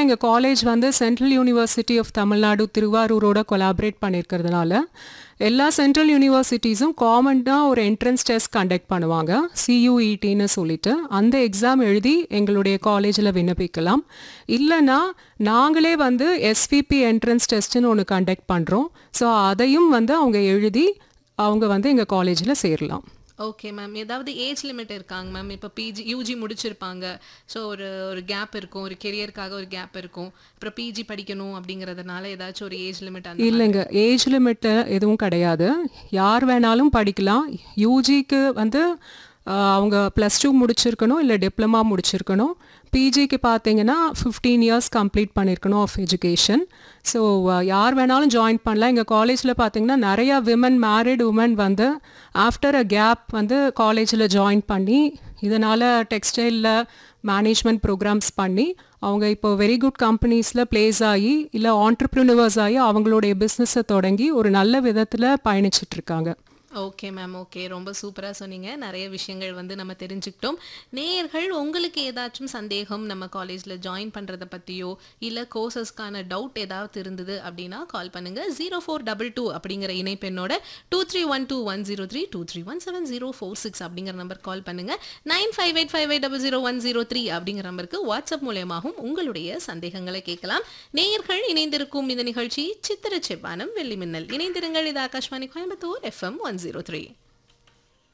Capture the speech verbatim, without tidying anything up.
பார்த்தீங்கன்னா எங்கள் காலேஜ் வந்து central university of Tamil Nadu திருவாரூரோட collaborate பண்ணியிருக்கிறதுனால எல்லா சென்ட்ரல் யூனிவர்சிட்டிஸும் காமனாக ஒரு என்ட்ரன்ஸ் டெஸ்ட் கண்டக்ட் பண்ணுவாங்க, சியூஇடின்னு சொல்லிட்டு. அந்த எக்ஸாம் எழுதி எங்களுடைய காலேஜில் விண்ணப்பிக்கலாம். இல்லைன்னா நாங்களே வந்து எஸ்விபி என்ட்ரன்ஸ் டெஸ்ட்டுன்னு ஒன்று கண்டக்ட் பண்ணுறோம். ஸோ அதையும் வந்து அவங்க எழுதி அவங்க வந்து எங்கள் காலேஜில் சேரலாம். Okay ma'am. ஏதாவது ஏஜ் லிமிட் இருக்காங்க மேம்? இப்போ பிஜி யூஜி முடிச்சிருப்பாங்க, ஸோ ஒரு ஒரு கேப் இருக்கும், ஒரு கெரியருக்காக ஒரு கேப் இருக்கும், அப்புறம் பிஜி படிக்கணும் அப்படிங்கிறதுனால ஏதாச்சும் ஒரு ஏஜ் லிமிட்? அந்த இல்லைங்க, ஏஜ் லிமிட்டு எதுவும் கிடையாது. யார் வேணாலும் படிக்கலாம். யூஜிக்கு வந்து அவங்க ப்ளஸ் டூ முடிச்சிருக்கணும், இல்லை டிப்ளமா முடிச்சிருக்கணும். பிஜிக்கு பார்த்தீங்கன்னா ஃபிஃப்டீன் இயர்ஸ் கம்ப்ளீட் பண்ணியிருக்கணும் ஆஃப் எஜுகேஷன். ஸோ யார் வேணாலும் ஜாயின் பண்ணலாம். எங்கள் காலேஜில் பார்த்தீங்கன்னா நிறையா விமன், மேரிட் உமன் வந்து ஆஃப்டர் அ கேப் வந்து காலேஜில் ஜாயின் பண்ணி இதனால் டெக்ஸ்டைலில் மேனேஜ்மெண்ட் ப்ரோக்ராம்ஸ் பண்ணி அவங்க இப்போ வெரி குட் கம்பெனிஸில் ப்ளேஸ் ஆகி இல்லை ஆண்டர்ப்ரினர்ஸ் ஆகி அவங்களுடைய பிஸ்னஸை தொடங்கி ஒரு நல்ல விதத்தில் பயணிச்சிட்ருக்காங்க. Okay ma'am, okay. ரொம்ப சூப்பராக சொன்னீங்க. நிறைய விஷயங்கள் வந்து நம்ம தெரிஞ்சுக்கிட்டோம். நேயர்கள், உங்களுக்கு ஏதாச்சும் சந்தேகம் நம்ம காலேஜில் ஜாயின் பண்ணுறதை பற்றியோ இல்லை கோர்சஸ்க்கான டவுட் ஏதாவது இருந்தது அப்படின்னா கால் பண்ணுங்கள். ஜீரோ ஃபோர் டபுள் டூ அப்படிங்கிற இணைப்பெண்ணோட two three one two one zero three two three one seven zero four six அப்படிங்கிற நம்பர் கால் பண்ணுங்கள். Nine five eight five eight double zero one zero three அப்படிங்கிற நம்பருக்கு WhatsApp மூலயமாகவும் உங்களுடைய சந்தேகங்களை கேட்கலாம். நேயர்கள் இணைந்திருக்கும் இந்த நிகழ்ச்சி சித்திர செவ்வானம் வெள்ளி மின்னல். இணைந்திருங்கள். இது Akashvani Coimbatore FM one zero three.